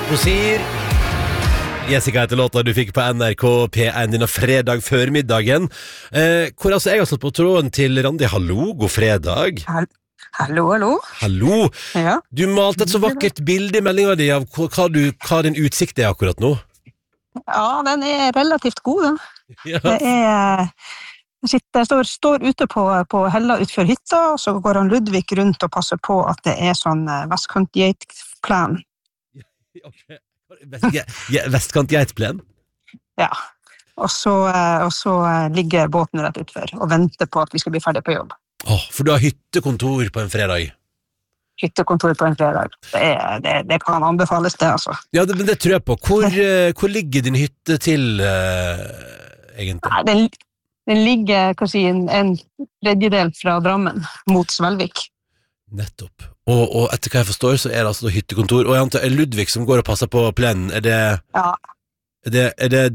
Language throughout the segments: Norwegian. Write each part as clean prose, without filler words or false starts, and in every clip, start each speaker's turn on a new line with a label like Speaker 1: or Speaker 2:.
Speaker 1: Posir. Jessica heter låta du fikk på NRK P1 denne fredag før middagen. Hvor altså jeg har slått på tråden til Randi. Hallo, god fredag.
Speaker 2: Hallo, hallo.
Speaker 1: Hallo.
Speaker 2: Ja.
Speaker 1: Du malte et så vakkert bilde i meldingen din av hva din utsikt er akkurat nå.
Speaker 2: Ja, den er relativt god, da.
Speaker 1: Ja.
Speaker 2: Det er... Jeg står ute på Hella utfor hytta, og så går han Ludvig rundt og passer på at det er sånn vestkantgeitplen.
Speaker 1: Okay. Vestkantgeitplen?
Speaker 2: Ja. Og så ligger båten rett utfor og venter på at vi skal bli ferdig på jobb.
Speaker 1: For du har hyttekontor på en fredag?
Speaker 2: Hyttekontor på en fredag. Det kan anbefales det, altså.
Speaker 1: Ja, men det tror jeg på. Hvor ligger din hytte til, egentlig?
Speaker 2: Nei, den ligger en tredjedel fra Drammen mot Svelvik.
Speaker 1: Nettopp. Og etter hva jeg forstår, så er det altså hyttekontor. Og jeg antar, er Ludvig som går og passer på plenen? Er det...
Speaker 2: Ja.
Speaker 1: Er det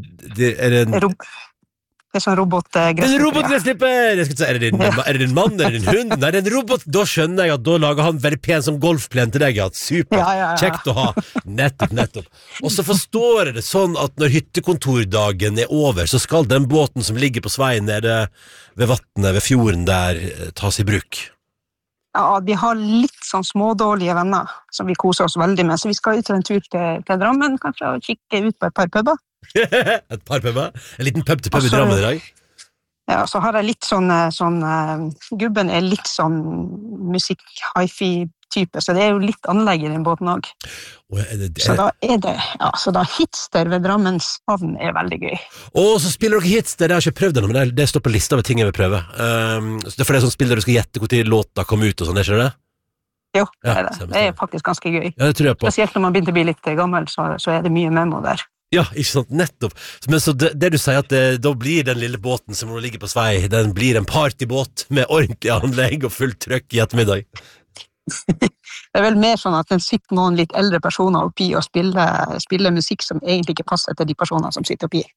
Speaker 2: Det er sånn robotgressklipper.
Speaker 1: En robotgressklipper! Jeg skal si, er det din mann, er det din hund? Nei, det er en robot. Da skjønner jeg at da lager han veldig pen som golfplen til deg. Ja, super.
Speaker 2: Ja.
Speaker 1: Kjekt å ha. Nettopp. Og så forstår jeg det sånn at når hyttekontordagen er over, så skal den båten som ligger på sveien nede ved vattnet, ved fjorden der, tas i bruk.
Speaker 2: Ja, vi har litt sånn smådårlige venner som vi koser oss veldig med, så vi skal ut en tur til Drammen, kanskje, og kikke ut på et par puber.
Speaker 1: Et par puber? En liten pub-til-pub i Drammen i dag?
Speaker 2: Ja, så har jeg litt sånn gubben er litt sånn musikk-hi-fi-type, så det er jo litt anlegg i den båten også. Så da hitster ved Drammens havn er veldig gøy.
Speaker 1: Så spiller dere hitster, det har jeg ikke prøvd ennå, men det står på lista over ting jeg vil prøve. Så det er for det som spiller du skal gjette hvor tid låta kommer ut og sånn, er ikke det?
Speaker 2: Jo, det er det. Det er faktisk ganske gøy.
Speaker 1: Ja, det tror jeg på.
Speaker 2: Spesielt når man begynner å bli litt gammel, så er det mye memo der.
Speaker 1: Ja, ikke sant, nettopp. Men så det du sier at da blir den lille båten som nå ligger på svei, den blir en partybåt med ordentlig anlegg og fullt trøkk i ettermiddag.
Speaker 2: Det er vel mer sånn at den sitter noen litt eldre personer oppi og spiller musikk som egentlig ikke passer til de personene som sitter oppi.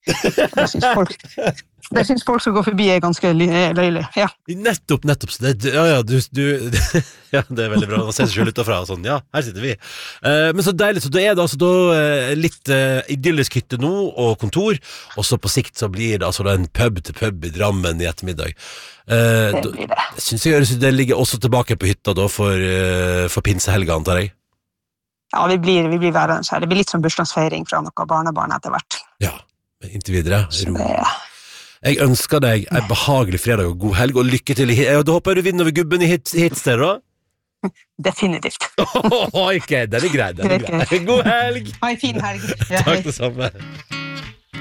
Speaker 2: Det synes folk som går forbi er ganske løylig. Ja.
Speaker 1: Nettopp. Så det, ja, det er veldig bra. Man ser seg selv utenfra og sånn, ja, her sitter vi. Men så deilig, så da er det altså litt idyllisk hytte nå og kontor, og så på sikt så blir det altså en pub til pub i Drammen i ettermiddag. Det blir det. Synes jeg det ligger også tilbake på hytta da for pinsehelga, antar jeg.
Speaker 2: Ja, vi blir værende her. Det blir litt som bursdagsfeiring fra noen barnebarn etter hvert.
Speaker 1: Ja, men inntil videre, ro. Jeg ønsker deg en behagelig fredag og god helg, og lykke til da håper jeg du vinner over gubben i hitster da.
Speaker 2: Definitivt.
Speaker 1: Ok, den er grei. God helg!
Speaker 2: Ha en fin helg.
Speaker 1: Takk det samme.